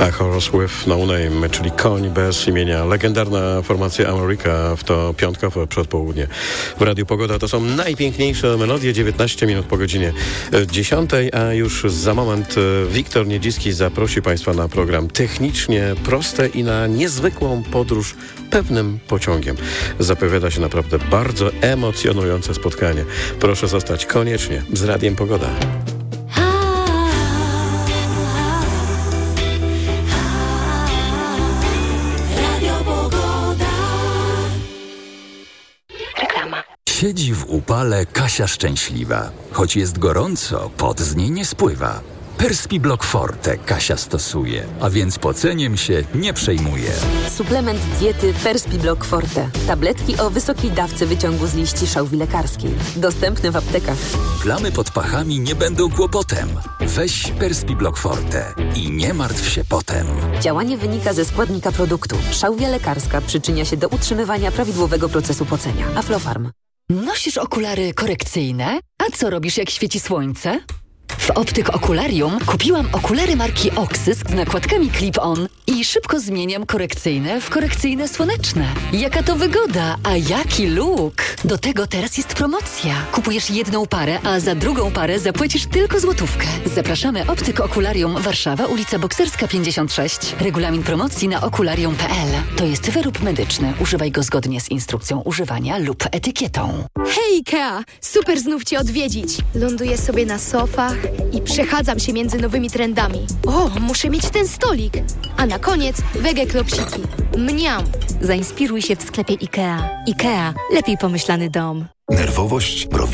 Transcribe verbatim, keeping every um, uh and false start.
A Horse with No Name, czyli koń bez imienia. Legendarna formacja America w to piątkowe przedpołudnie. W Radiu Pogoda to są najpiękniejsze melodie. dziewiętnaście minut po godzinie dziesiątej, a już za moment Wiktor Niedziski zaprosi Państwa na program technicznie proste i na niezwykłą podróż pewnym pociągiem. Zapowiada się naprawdę bardzo emocjonujące spotkanie. Proszę zostać koniecznie z Radiem Pogoda. Siedzi w upale Kasia szczęśliwa. Choć jest gorąco, pot z niej nie spływa. Perspiblock Forte Kasia stosuje, a więc poceniem się nie przejmuje. Suplement diety Perspiblock Forte. Tabletki o wysokiej dawce wyciągu z liści szałwi lekarskiej. Dostępne w aptekach. Plamy pod pachami nie będą kłopotem. Weź Perspiblock Forte i nie martw się potem. Działanie wynika ze składnika produktu. Szałwia lekarska przyczynia się do utrzymywania prawidłowego procesu pocenia. Aflofarm. Nosisz okulary korekcyjne? A co robisz, jak świeci słońce? W Optyk Okularium kupiłam okulary marki Oxys z nakładkami Clip-On i szybko zmieniam korekcyjne w korekcyjne słoneczne. Jaka to wygoda, a jaki look! Do tego teraz jest promocja. Kupujesz jedną parę, a za drugą parę zapłacisz tylko złotówkę. Zapraszamy Optyk Okularium Warszawa, ulica Bokserska pięćdziesiąt sześć. Regulamin promocji na okularium kropka p l. To jest wyrób medyczny. Używaj go zgodnie z instrukcją używania lub etykietą. Hej Ikea! Super znów Cię odwiedzić. Ląduję sobie na sofach i przechadzam się między nowymi trendami. O, muszę mieć ten stolik. A na koniec wege klopsiki. Mniam. Zainspiruj się w sklepie Ikea. Ikea. Lepiej pomyślany dom. Nerwowość,